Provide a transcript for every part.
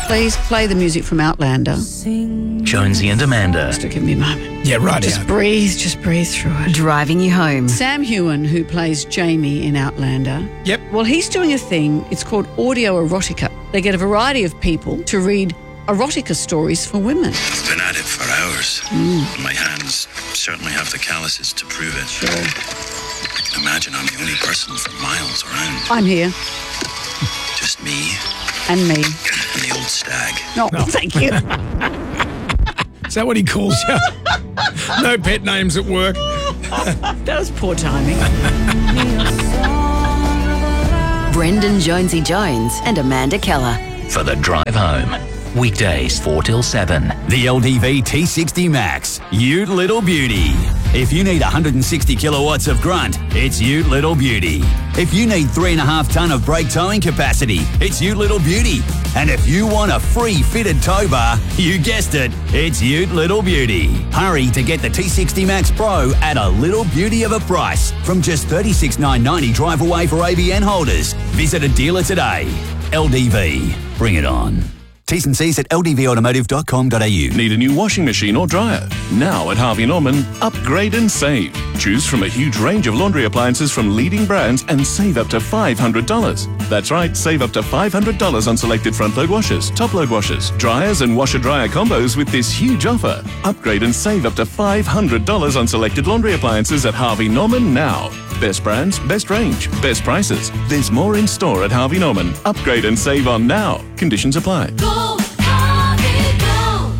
Please play the music from Outlander. Jonesy and Amanda. Just give me a moment. Yeah, right. Just breathe through it. Driving you home. Sam Heughan, who plays Jamie in Outlander. Yep. Well, he's doing a thing. It's called audio erotica. They get a variety of people to read erotica stories for women. I've been at it for hours. My hands certainly have the calluses to prove it. Sure. I can imagine I'm the only person for miles around. I'm here. Just me And me. and the old stag. No, thank you. Is that what he calls you? No pet names at work. That was poor timing. Brendan Jonesy Jones and Amanda Keller. For the drive home. Weekdays 4 till 7. The LDV T60 Max, Ute Little Beauty. If you need 160 kilowatts of grunt, it's Ute Little Beauty. If you need 3.5 tonne of brake towing capacity, it's Ute Little Beauty. And if you want a free fitted tow bar, you guessed it, it's Ute Little Beauty. Hurry to get the T60 Max Pro at a little beauty of a price from just $36,990 drive away for ABN holders. Visit a dealer today. LDV, bring it on. T's and C's at ldvautomotive.com.au. Need a new washing machine or dryer? Now at Harvey Norman, upgrade and save. Choose from a huge range of laundry appliances from leading brands and save up to $500. That's right, save up to $500 on selected front-load washers, top-load washers, dryers and washer-dryer combos with this huge offer. Upgrade and save up to $500 on selected laundry appliances at Harvey Norman now. Best brands, best range, best prices. There's more in store at Harvey Norman. Upgrade and save on now. Conditions apply. Go, Harvey, go!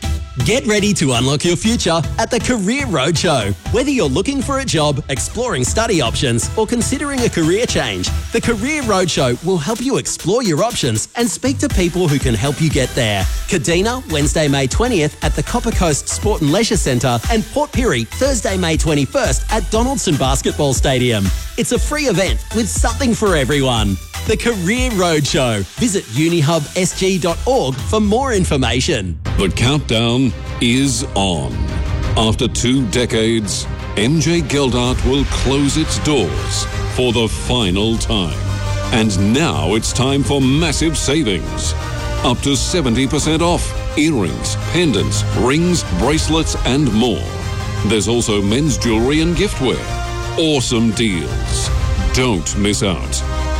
Get ready to unlock your future at the Career Roadshow. Whether you're looking for a job, exploring study options, or considering a career change, the Career Roadshow will help you explore your options and speak to people who can help you get there. Kadina, Wednesday, May 20th at the Copper Coast Sport and Leisure Centre, and Port Pirie, Thursday, May 21st at Donaldson Basketball Stadium. It's a free event with something for everyone. The Career Roadshow. Visit unihubsg.org for more information. The countdown is on. After 2 decades, MJ Geldart will close its doors for the final time. And now it's time for massive savings. Up to 70% off earrings, pendants, rings, bracelets, and more. There's also men's jewelry and giftware. Awesome deals. Don't miss out.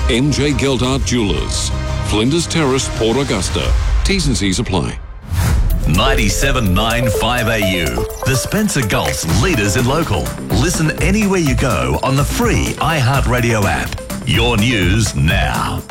MJ Geldart Jewelers, Flinders Terrace, Port Augusta. T's and C's apply. 97.9 5AU. The Spencer Gulf's leaders in local. Listen anywhere you go on the free iHeartRadio app. Your news now.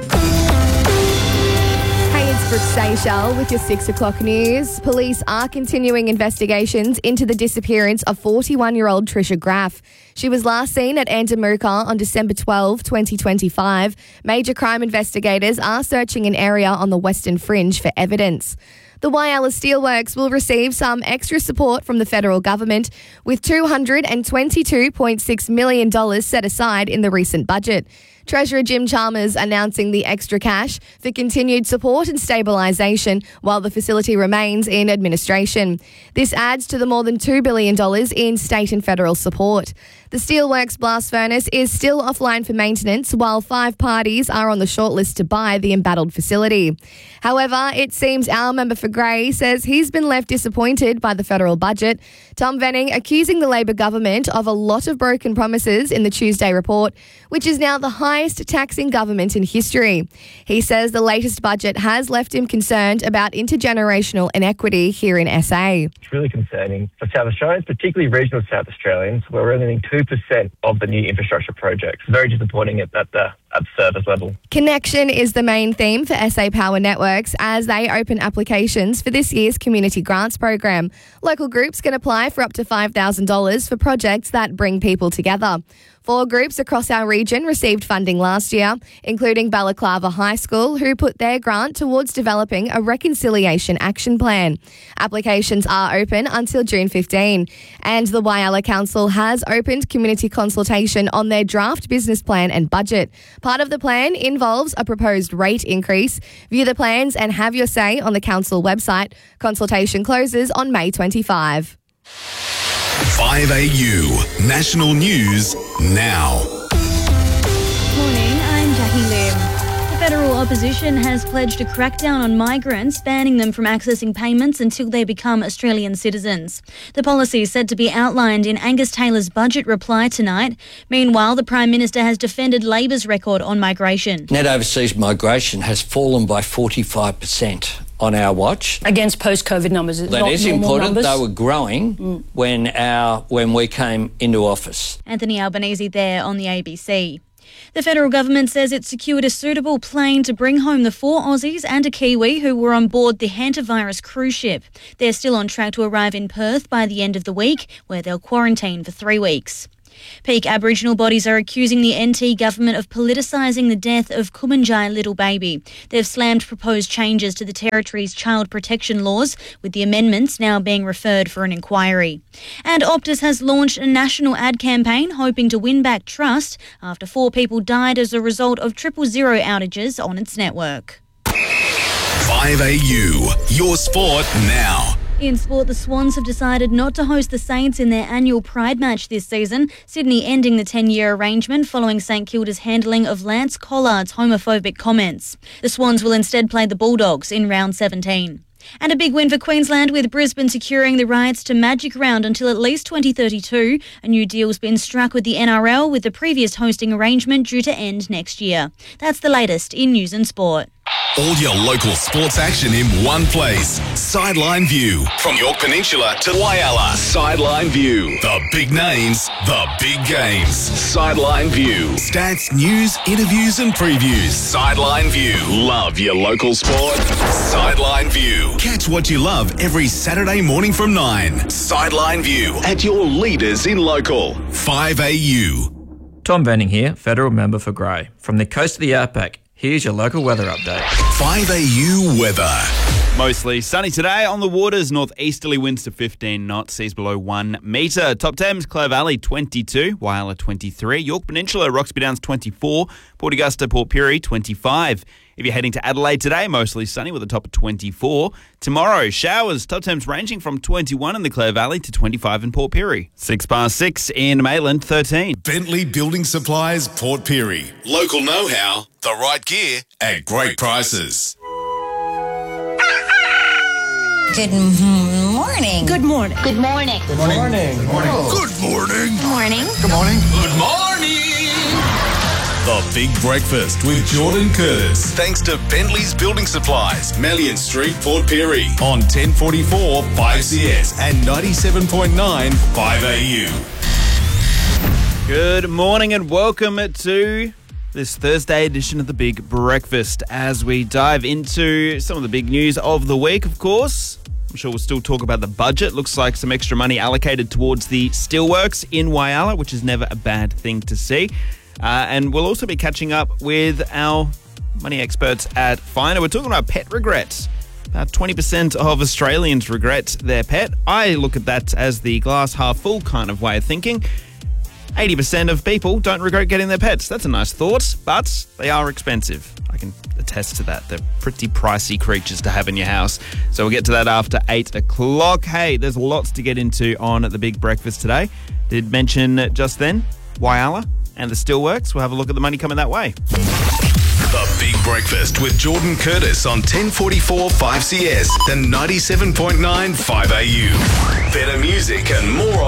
Brooke Seychelles with your 6 o'clock news. Police are continuing investigations into the disappearance of 41-year-old Trisha Graff. She was last seen at Andamooka on December 12, 2025. Major crime investigators are searching an area on the Western Fringe for evidence. The Whyalla Steelworks will receive some extra support from the federal government, with $222.6 million set aside in the recent budget. Treasurer Jim Chalmers announcing the extra cash for continued support and stabilisation while the facility remains in administration. This adds to the more than $2 billion in state and federal support. The Steelworks blast furnace is still offline for maintenance, while 5 parties are on the shortlist to buy the embattled facility. However, it seems our member for Grey says he's been left disappointed by the federal budget. Tom Venning accusing the Labor government of a lot of broken promises in the Tuesday report, which is now the highest taxing government in history. He says the latest budget has left him concerned about intergenerational inequity here in SA. It's really concerning for South Australians, particularly regional South Australians, where we're only 2% of the new infrastructure projects. Very disappointing at the service level. Connection is the main theme for SA Power Networks as they open applications for this year's Community Grants Program. Local groups can apply for up to $5,000 for projects that bring people together. 4 groups across our region received funding last year, including Balaclava High School, who put their grant towards developing a reconciliation action plan. Applications are open until June 15, and the Whyalla Council has opened community consultation on their draft business plan and budget. Part of the plan involves a proposed rate increase. View the plans and have your say on the council website. Consultation closes on May 25. 5AU National News now. Morning, I'm Jackie Lim. The federal opposition has pledged a crackdown on migrants, banning them from accessing payments until they become Australian citizens. The policy is said to be outlined in Angus Taylor's budget reply tonight. Meanwhile, the Prime Minister has defended Labor's record on migration. Net overseas migration has fallen by 45% on our watch. Against post-COVID numbers. That is important. Numbers. They were growing when we came into office. Anthony Albanese there on the ABC. The federal government says it secured a suitable plane to bring home the 4 Aussies and a Kiwi who were on board the hantavirus cruise ship. They're still on track to arrive in Perth by the end of the week, where they'll quarantine for 3 weeks. Peak Aboriginal bodies are accusing the NT government of politicising the death of Kumanjai little baby. They've slammed proposed changes to the territory's child protection laws, with the amendments now being referred for an inquiry. And Optus has launched a national ad campaign hoping to win back trust after 4 people died as a result of 000 outages on its network. 5AU, your sport now. In sport, the Swans have decided not to host the Saints in their annual Pride match this season, Sydney ending the 10-year arrangement following St Kilda's handling of Lance Collard's homophobic comments. The Swans will instead play the Bulldogs in round 17. And a big win for Queensland, with Brisbane securing the rights to Magic Round until at least 2032. A new deal's been struck with the NRL, with the previous hosting arrangement due to end next year. That's the latest in news and sport. All your local sports action in one place. Sideline View. From York Peninsula to Whyalla. Sideline View. The big names, the big games. Sideline View. Stats, news, interviews and previews. Sideline View. Love your local sport? Sideline View. Catch what you love every Saturday morning from 9. Sideline View. At your leaders in local. 5AU. Tom Benning here, Federal Member for Grey. From the coast of the Outback, here's your local weather update. 5AU weather. Mostly sunny today. On the waters, northeasterly winds to 15 knots, seas below 1 metre. Top Thames, Clare Valley 22, Whyalla 23, York Peninsula, Roxby Downs 24, Port Augusta, Port Pirie 25. If you're heading to Adelaide today, mostly sunny with a top of 24. Tomorrow, showers, top temps ranging from 21 in the Clare Valley to 25 in Port Pirie. 6:06 in Mayland, 13. Bentley Building Supplies, Port Pirie. Local know-how, the right gear at great prices. Good morning. Good morning. Good morning. Good morning. Good morning. Good morning. Good morning. Good morning. Good morning. The Big Breakfast with Jordan Curtis. Thanks to Bentley's Building Supplies, Melian Street, Port Pirie. On 1044 5CS and 97.9 5AU. Good morning and welcome to this Thursday edition of The Big Breakfast as we dive into some of the big news of the week, of course. I'm sure we'll still talk about the budget. Looks like some extra money allocated towards the steelworks in Whyalla, which is never a bad thing to see. And we'll also be catching up with our money experts at Finder. We're talking about pet regrets. About 20% of Australians regret their pet. I look at that as the glass half full kind of way of thinking. 80% of people don't regret getting their pets. That's a nice thought, but they are expensive. I can attest to that. They're pretty pricey creatures to have in your house. So we'll get to that after 8 o'clock. Hey, there's lots to get into on The Big Breakfast today. Did mention just then, Whyalla and the Steelworks. We'll have a look at the money coming that way. The Big Breakfast with Jordan Curtis on 1044 5CS and 97.9 5AU. Better music and more